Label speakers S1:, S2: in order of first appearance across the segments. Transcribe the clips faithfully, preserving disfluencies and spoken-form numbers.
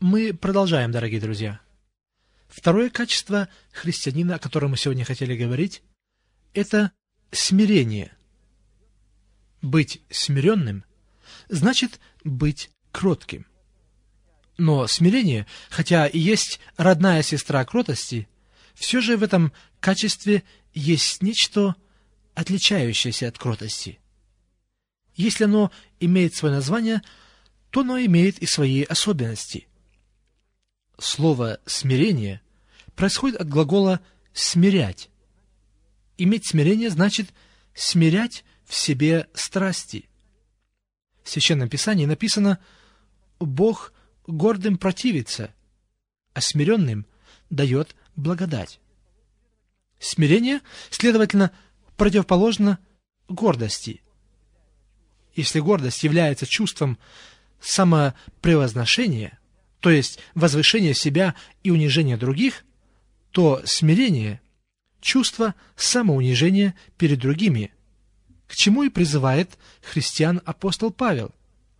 S1: Мы продолжаем, дорогие друзья. Второе качество христианина, о котором мы сегодня хотели говорить, это смирение. Быть смиренным значит быть кротким. Но смирение, хотя и есть родная сестра кротости, все же в этом качестве есть нечто, отличающееся от кротости. Если оно имеет свое название, то оно имеет и свои особенности. Слово «смирение» происходит от глагола «смирять». Иметь смирение значит смирять в себе страсти. В Священном Писании написано: «Бог гордым противится, а смиренным дает благодать». Смирение, следовательно, противоположно гордости. Если гордость является чувством самопревозношения, то есть возвышения себя и унижения других, то смирение – чувство самоунижения перед другими, к чему и призывает христиан апостол Павел.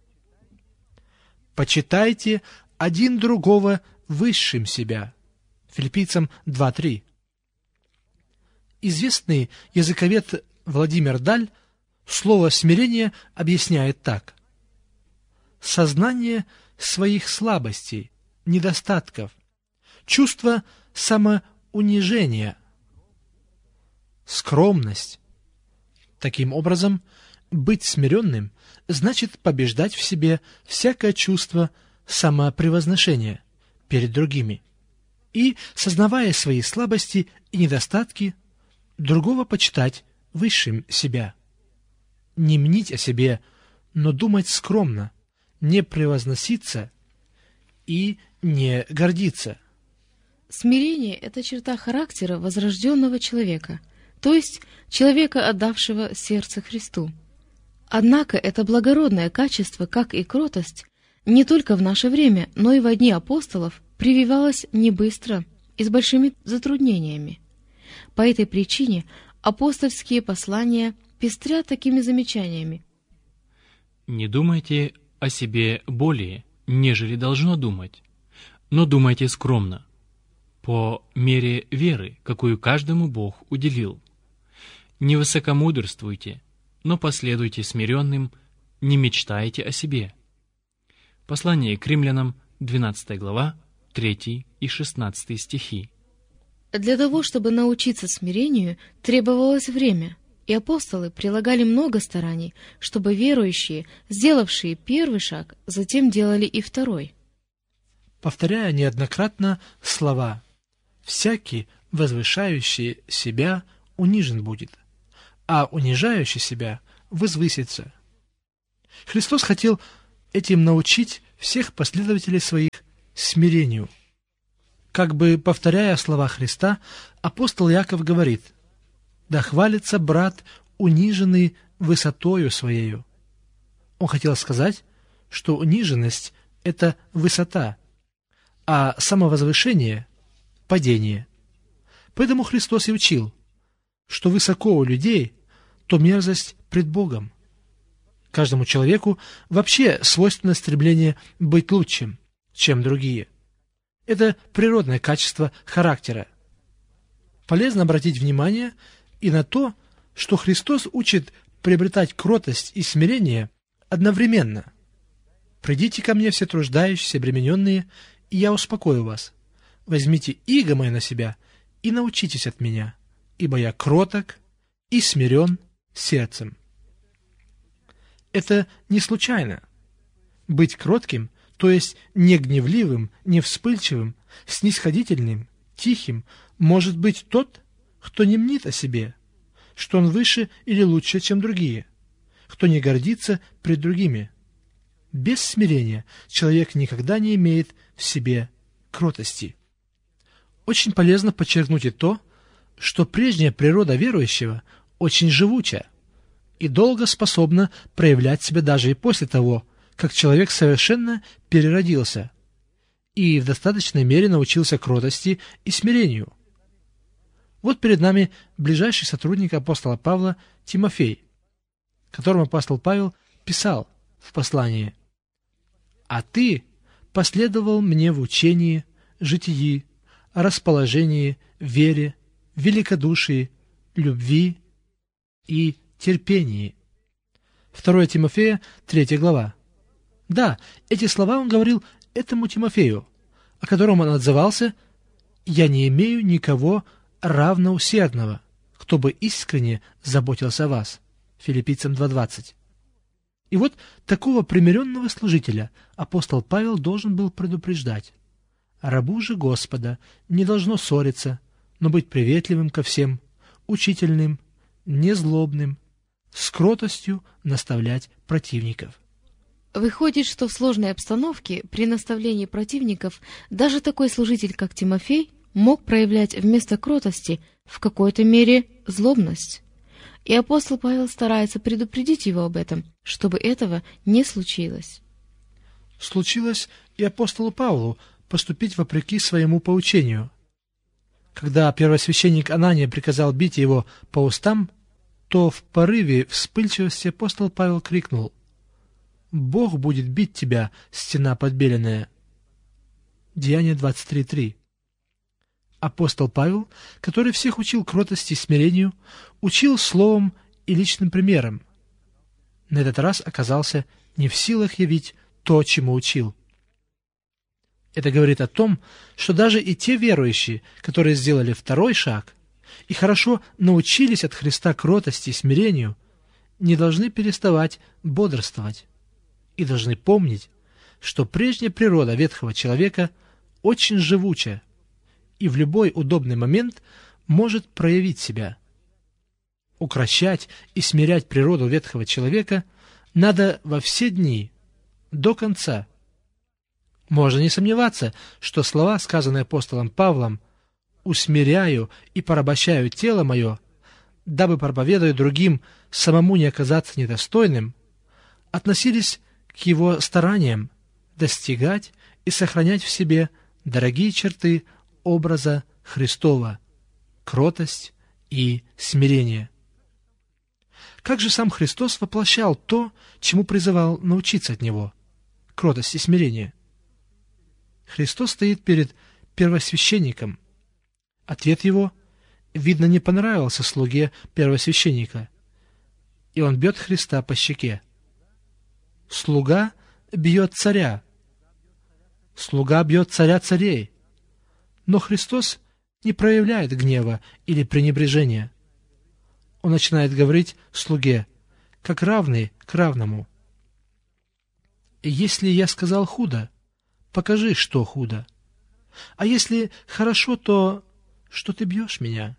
S1: «Почитайте один другого высшим себя». Филиппийцам два три. Известный языковед Владимир Даль слово «смирение» объясняет так: сознание своих слабостей, недостатков, чувство самоунижения, скромность. Таким образом, быть смиренным значит побеждать в себе всякое чувство самопревозношения перед другими и, сознавая свои слабости и недостатки, другого почитать высшим себя. Не мнить о себе, но думать скромно, не превозноситься и не гордиться.
S2: Смирение – это черта характера возрожденного человека, то есть человека, отдавшего сердце Христу. Однако это благородное качество, как и кротость, не только в наше время, но и во дни апостолов прививалось не быстро и с большими затруднениями. По этой причине апостольские послания пестрят такими замечаниями.
S3: «Не думайте о себе более, нежели должно думать, но думайте скромно, по мере веры, какую каждому Бог уделил. Не высокомудрствуйте, но последуйте смиренным, не мечтайте о себе». Послание к римлянам, двенадцатая глава, третий и шестнадцатый стихи.
S2: Для того, чтобы научиться смирению, требовалось время, и апостолы прилагали много стараний, чтобы верующие, сделавшие первый шаг, затем делали и второй.
S1: Повторяя неоднократно слова «всякий, возвышающий себя, унижен будет, а унижающий себя возвысится». Христос хотел этим научить всех последователей своих смирению. Как бы повторяя слова Христа, апостол Иаков говорит: «Да хвалится брат, униженный высотою своею». Он хотел сказать, что униженность – это высота, а самовозвышение – падение. Поэтому Христос и учил, что высоко у людей, то мерзость пред Богом. Каждому человеку вообще свойственно стремление быть лучшим, чем другие. Это природное качество характера. Полезно обратить внимание и на то, что Христос учит приобретать кротость и смирение одновременно. «Придите ко мне все труждающиеся, обремененные, и я успокою вас. Возьмите иго мое на себя и научитесь от меня, ибо я кроток и смирен сердцем». Это не случайно. Быть кротким, то есть не гневливым, не вспыльчивым, снисходительным, тихим, может быть тот, кто не мнит о себе, что он выше или лучше, чем другие, кто не гордится пред другими. Без смирения человек никогда не имеет в себе кротости. Очень полезно подчеркнуть и то, что прежняя природа верующего очень живуча и долго способна проявлять себя даже и после того, как человек совершенно переродился и в достаточной мере научился кротости и смирению. Вот перед нами ближайший сотрудник апостола Павла Тимофей, которому апостол Павел писал в послании: «А ты последовал мне в учении, житии, расположении, вере, великодушии, любви и терпении». второе Тимофея, третья глава. Да, эти слова он говорил этому Тимофею, о котором он отзывался: «Я не имею никого равноусердного, кто бы искренне заботился о вас». Филиппийцам два двадцать. И вот такого примиренного служителя апостол Павел должен был предупреждать: «Рабу же Господа не должно ссориться, но быть приветливым ко всем, учительным, незлобным, с кротостью наставлять противников».
S2: Выходит, что в сложной обстановке при наставлении противников даже такой служитель, как Тимофей, мог проявлять вместо кротости в какой-то мере злобность. И апостол Павел старается предупредить его об этом, чтобы этого не случилось.
S1: Случилось и апостолу Павлу поступить вопреки своему поучению. Когда первосвященник Анания приказал бить его по устам, то в порыве вспыльчивости апостол Павел крикнул: «Бог будет бить тебя, стена подбеленная». Деяния двадцать три три. Апостол Павел, который всех учил кротости и смирению, учил словом и личным примером. На этот раз оказался не в силах явить то, чему учил. Это говорит о том, что даже и те верующие, которые сделали второй шаг и хорошо научились от Христа кротости и смирению, не должны переставать бодрствовать и должны помнить, что прежняя природа ветхого человека очень живуча и в любой удобный момент может проявить себя. Укрощать и смирять природу ветхого человека надо во все дни, до конца. Можно не сомневаться, что слова, сказанные апостолом Павлом: «Усмиряю и порабощаю тело мое, дабы, проповедуя другим, самому не оказаться недостойным», относились к его стараниям достигать и сохранять в себе дорогие черты образа Христова — кротость и смирение. Как же сам Христос воплощал то, чему призывал научиться от Него — кротость и смирение? Христос стоит перед первосвященником. Ответ его, видно, не понравился слуге первосвященника, и он бьет Христа по щеке. Слуга бьет царя. Слуга бьет царя царей. Но Христос не проявляет гнева или пренебрежения. Он начинает говорить слуге, как равный к равному: «Если я сказал худо, покажи, что худо. А если хорошо, то что ты бьешь меня?»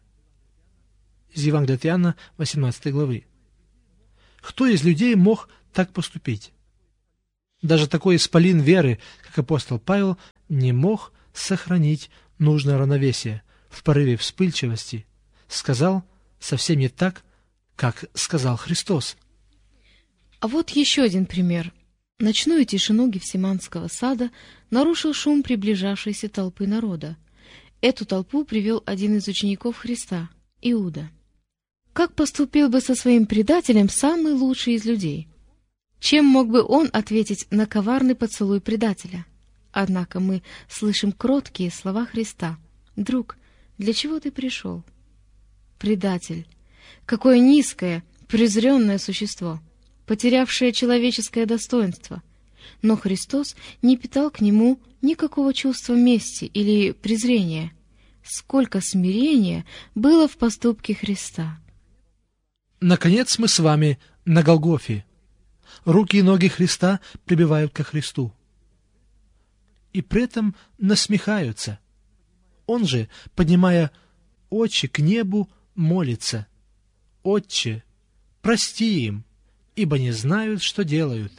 S1: Из Евангелия от Иоанна, восемнадцатой главы. Кто из людей мог так поступить? Даже такой исполин веры, как апостол Павел, не мог сохранить нужное равновесие в порыве вспыльчивости, сказал совсем не так, как сказал Христос.
S2: А вот еще один пример. Ночную тишину Гефсиманского сада нарушил шум приближавшейся толпы народа. Эту толпу привел один из учеников Христа, Иуда. Как поступил бы со своим предателем самый лучший из людей? Чем мог бы он ответить на коварный поцелуй предателя? Однако мы слышим кроткие слова Христа: «Друг, для чего ты пришел?» Предатель. Какое низкое, презренное существо, потерявшее человеческое достоинство. Но Христос не питал к нему никакого чувства мести или презрения. Сколько смирения было в поступке Христа!
S1: Наконец мы с вами на Голгофе. Руки и ноги Христа прибивают ко Христу. И при этом насмехаются. Он же, поднимая очи к небу, молится: «Отче, прости им, ибо не знают, что делают».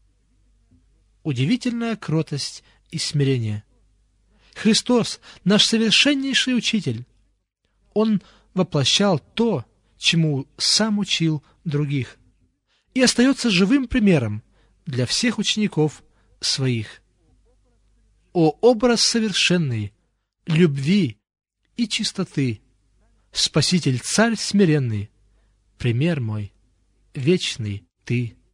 S1: Удивительная кротость и смирение. Христос, наш совершеннейший учитель, Он воплощал то, чему сам учил других, и остается живым примером для всех учеников своих. О образ совершенный, любви и чистоты, Спаситель, Царь смиренный, пример мой, вечный Ты.